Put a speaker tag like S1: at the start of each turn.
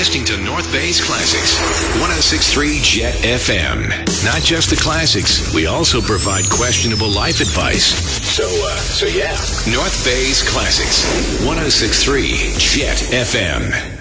S1: listening to North Bay's Classics, 106.3 Jet FM. Not just the classics, we also provide questionable life advice. So yeah. North Bay's Classics, 106.3 Jet FM.